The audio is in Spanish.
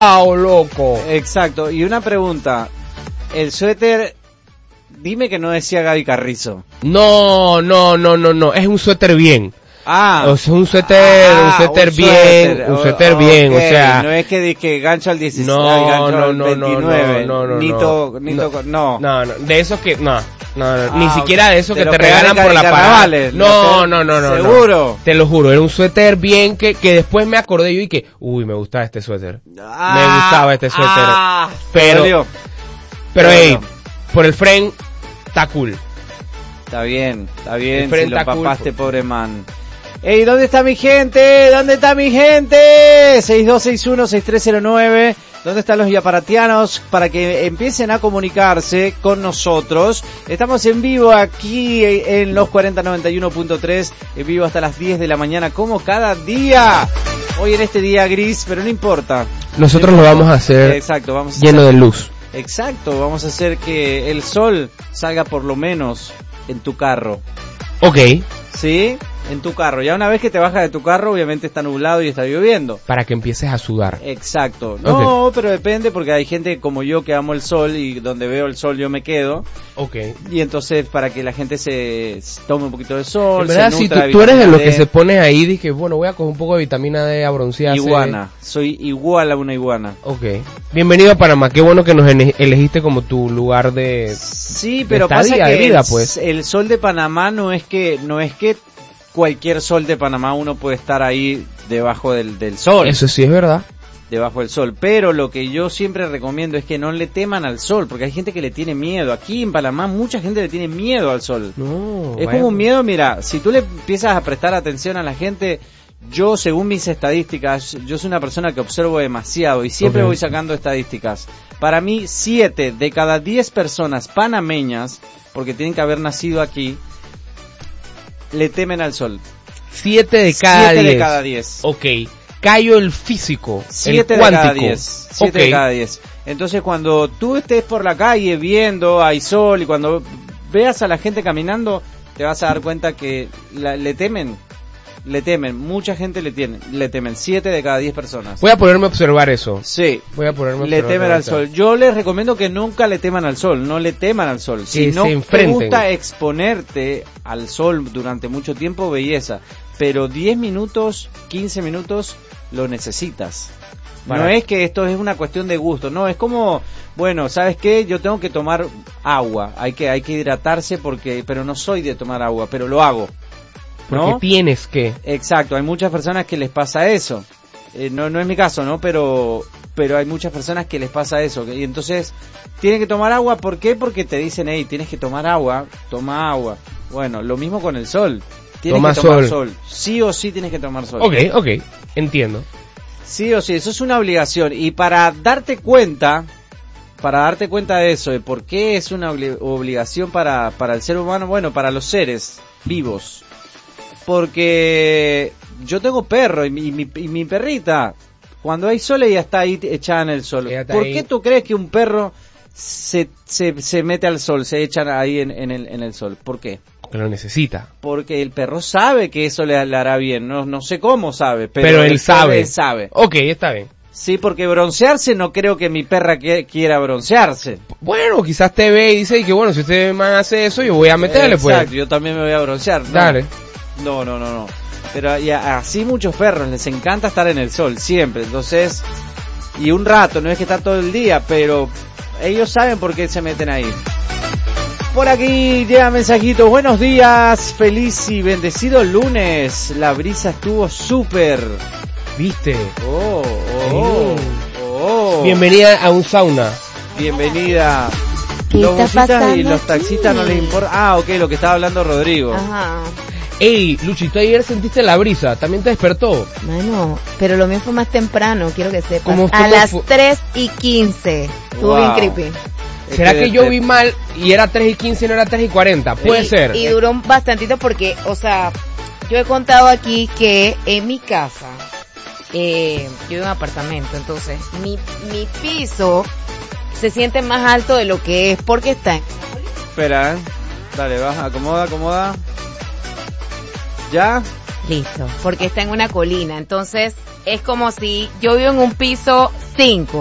loco. Exacto, y una pregunta, el suéter, dime que no decía Gaby Carrizo. No, es un suéter bien. O sea, un suéter bien, un suéter bien, o sea. No es que gancho al 16, no, gancho no, al no, 29, no, de esos que, ni siquiera de esos que te regalan por la parada. No. ¿Seguro? Te lo juro, era un suéter bien que después me acordé yo y que, me gustaba este suéter. Me gustaba este suéter. Pero hey, por el friend, está cool. Está bien, si lo papaste, pobre man. Ey, ¿dónde está mi gente? 6261-6309. ¿Dónde están los yaparatianos? Para que empiecen a comunicarse con nosotros. Estamos en vivo aquí en los 4091.3. En vivo hasta las 10 de la mañana, como cada día. Hoy en este día gris, pero no importa. Nosotros lo vamos a hacer. Exacto, vamos a lleno de luz. Exacto, vamos a hacer que el sol salga por lo menos en tu carro. Ok. ¿Sí? En tu carro. Ya una vez que te bajas de tu carro, obviamente está nublado y está lloviendo. Para que empieces a sudar. Exacto. No, pero depende porque hay gente como yo que amo el sol y donde veo el sol yo me quedo. Ok. Y entonces para que la gente se tome un poquito de sol, en verdad, si tú eres de los que se pone ahí, dije, bueno, voy a coger un poco de vitamina D a broncearse. Iguana. Soy igual a una iguana. Ok. Bienvenido a Panamá. Qué bueno que nos elegiste como tu lugar de sí, pero pasa que de vida, pues. El sol de Panamá no es que cualquier sol de Panamá uno puede estar ahí debajo del sol. Eso sí es verdad. Debajo del sol. Pero lo que yo siempre recomiendo es que no le teman al sol, porque hay gente que le tiene miedo. Aquí en Panamá mucha gente le tiene miedo al sol. No, es como un miedo, mira, si tú le empiezas a prestar atención a la gente, yo según mis estadísticas, yo soy una persona que observo demasiado y siempre voy sacando estadísticas. Para mí, 7 de cada 10 personas panameñas, porque tienen que haber nacido aquí, le temen al sol. 7 de cada 10. 7 de cada 10. Ok. Callo el físico. 7 de cada 10. 7 de cada 10. Entonces cuando tú estés por la calle viendo, hay sol, y cuando veas a la gente caminando, te vas a dar cuenta que le temen. Mucha gente le temen. 7 de cada 10 personas. Voy a ponerme a observar eso. Sí. Voy a ponerme a observar. Le temen al sol. Yo les recomiendo que nunca le teman al sol. No le teman al sol. Si no te gusta exponerte al sol durante mucho tiempo, belleza. Pero 10 minutos, 15 minutos, lo necesitas. No es que esto es una cuestión de gusto. No, es como, bueno, ¿sabes qué? Yo tengo que tomar agua. Hay que hidratarse pero no soy de tomar agua, pero lo hago. Porque tienes que. Exacto, hay muchas personas que les pasa eso. No es mi caso, ¿no? Pero hay muchas personas que les pasa eso. Y entonces, tienen que tomar agua. ¿Por qué? Porque te dicen, hey, tienes que tomar agua. Toma agua. Bueno, lo mismo con el sol. Tienes que tomar sol. Sí o sí tienes que tomar sol. Ok, entiendo. Sí o sí, eso es una obligación. Y para darte cuenta de eso, de por qué es una obligación para el ser humano, bueno, para los seres vivos. Porque yo tengo perro y mi perrita, cuando hay sol ella está ahí echada en el sol. ¿Por qué tú crees que un perro se mete al sol, se echa ahí en el sol? ¿Por qué? Porque lo necesita. Porque el perro sabe que eso le hará bien. No sé cómo sabe, pero él sabe. Ok, está bien. Sí, porque broncearse no creo que mi perra quiera broncearse. Bueno, quizás te ve y dice que bueno, si usted me hace eso, yo voy a meterle. Exacto, pues. Yo también me voy a broncear. Dale. No. Pero así muchos perros les encanta estar en el sol, siempre. Entonces, y un rato, no es que está todo el día, pero ellos saben por qué se meten ahí. Por aquí llega mensajito. Buenos días, feliz y bendecido lunes. La brisa estuvo súper. ¿Viste? Oh. Bienvenida a un sauna. Bienvenida. Los busitas y los taxistas no les importa. Ok, lo que estaba hablando Rodrigo. Ajá. Ey, Luchito, ayer sentiste la brisa, ¿también te despertó? Bueno, pero lo mío fue más temprano, quiero que sepas. A las 3:15. Estuvo bien creepy. ¿Será que yo vi mal y era 3:15 y no era 3:40? Puede ser. Y duró bastantito porque, o sea, yo he contado aquí que en mi casa, yo vivo en un apartamento, entonces mi piso se siente más alto de lo que es porque está en... Espera, dale, baja, acomoda. ¿Ya? Listo, porque está en una colina, entonces es como si yo vivo en un piso 5.